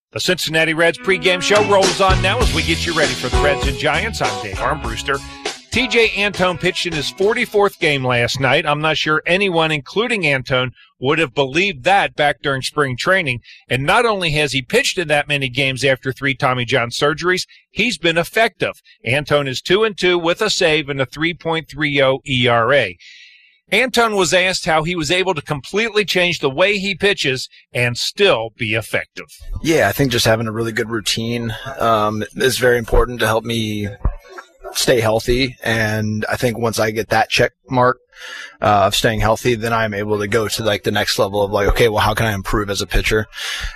The Cincinnati Reds pregame show rolls on now as we get you ready for the Reds and Giants. I'm Dave Armbruster. TJ Antone pitched in his 44th game last night. I'm not sure anyone, including Antone, would have believed that back during spring training. And not only has he pitched in that many games after 3 Tommy John surgeries, he's been effective. Antone is 2-2 with a save and a 3.30 ERA. Antone was asked how he was able to completely change the way he pitches and still be effective. Yeah, I think just having a really good routine is very important to help me stay healthy. And I think once I get that check mark of staying healthy, then I'm able to go to like the next level of like, okay, well, how can I improve as a pitcher?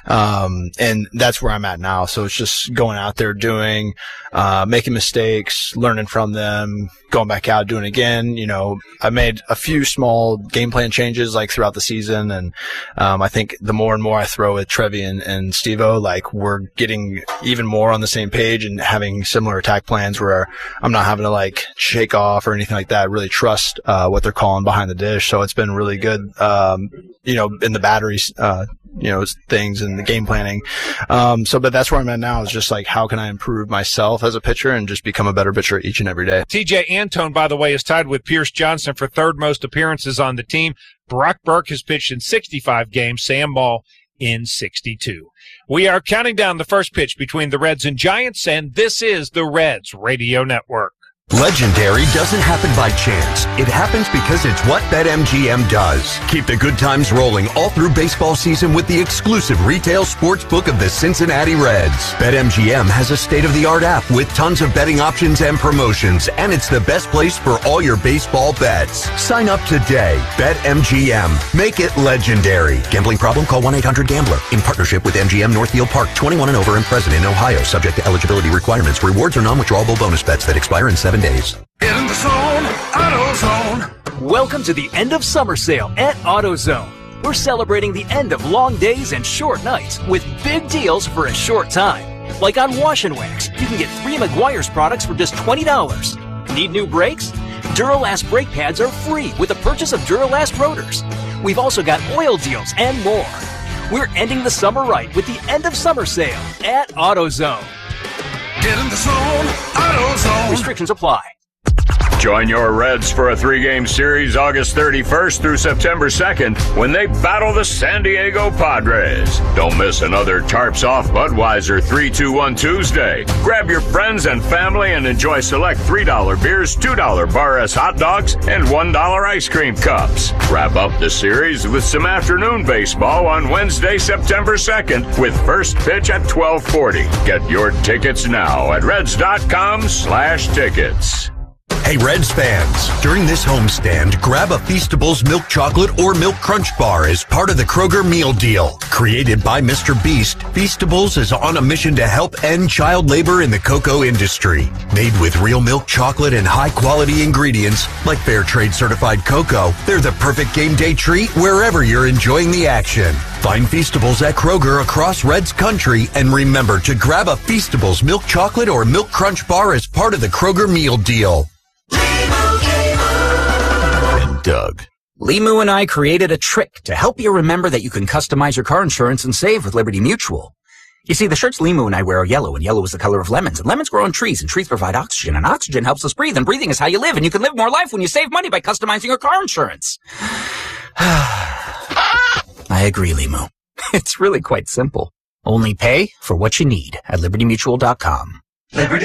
And that's where I'm at now. So it's just going out there doing, making mistakes, learning from them, going back out, doing it again. You know, I made a few small game plan changes like throughout the season. And, I think the more and more I throw with Trevi and Steve-O, like we're getting even more on the same page and having similar attack plans where I'm not having to like shake off or anything like that. Really trust, what they're calling behind the dish. So it's been really good, you know, in the batteries, you know, things and the game planning. But that's where I'm at now is just like, how can I improve myself as a pitcher and just become a better pitcher each and every day? TJ Antone, by the way, is tied with Pierce Johnson for third most appearances on the team. Brock Burke has pitched in 65 games, Sam Ball in 62. We are counting down the first pitch between the Reds and Giants, and this is the Reds Radio Network. Legendary doesn't happen by chance. It happens because it's what BetMGM does. Keep the good times rolling all through baseball season with the exclusive retail sports book of the Cincinnati Reds. BetMGM has a state-of-the-art app with tons of betting options and promotions, and it's the best place for all your baseball bets. Sign up today. BetMGM. Make it legendary. Gambling problem? Call 1-800-GAMBLER. In partnership with MGM Northfield Park, 21 and over and present in Ohio. Subject to eligibility requirements. Rewards are non-withdrawable bonus bets that expire in 7 days. Get in the zone, AutoZone. Welcome to the end of summer sale at AutoZone. We're celebrating the end of long days and short nights with big deals for a short time. Like on Wash and Wax, you can get 3 Meguiar's products for just $20. Need new brakes? Duralast brake pads are free with the purchase of Duralast rotors. We've also got oil deals and more. We're ending the summer right with the end of summer sale at AutoZone. Get in the zone, AutoZone. Restrictions apply. Join your Reds for a 3-game series August 31st through September 2nd when they battle the San Diego Padres. Don't miss another Tarps Off Budweiser 3-2-1 Tuesday. Grab your friends and family and enjoy select $3 beers, $2 Bar S hot dogs, and $1 ice cream cups. Wrap up the series with some afternoon baseball on Wednesday, September 2nd with first pitch at 12:40. Get your tickets now at Reds.com/tickets. Hey Reds fans, during this homestand, grab a Feastables milk chocolate or milk crunch bar as part of the Kroger meal deal. Created by Mr. Beast, Feastables is on a mission to help end child labor in the cocoa industry. Made with real milk chocolate and high-quality ingredients like Fair Trade certified cocoa, they're the perfect game day treat wherever you're enjoying the action. Find Feastables at Kroger across Reds country, and remember to grab a Feastables milk chocolate or milk crunch bar as part of the Kroger meal deal. And Doug. Limu and I created a trick to help you remember that you can customize your car insurance and save with Liberty Mutual. You see, the shirts Limu and I wear are yellow, and yellow is the color of lemons, and lemons grow on trees, and trees provide oxygen, and oxygen helps us breathe, and breathing is how you live, and you can live more life when you save money by customizing your car insurance. I agree, Limu. It's really quite simple. Only pay for what you need at LibertyMutual.com. Liberty.